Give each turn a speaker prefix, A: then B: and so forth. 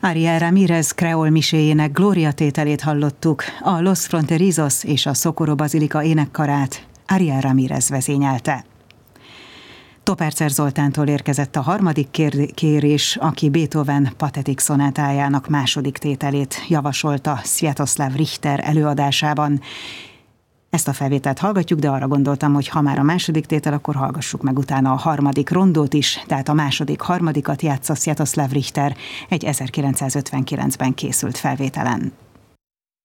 A: Ariel Ramírez kreol miséjének Gloria tételét hallottuk, a Los Fronterizos és a Socorro Bazilika énekkarát Ariel Ramírez vezényelte. Toppercer Zoltántól érkezett a harmadik kérés, aki Beethoven patetik szonátájának második tételét javasolta Sviatoslav Richter előadásában. Ezt a felvételt hallgatjuk, de arra gondoltam, hogy ha már a második tétel, akkor hallgassuk meg utána a harmadik rondót is, tehát a harmadikat játsza Sviatoslav Richter egy 1959-ben készült felvételen.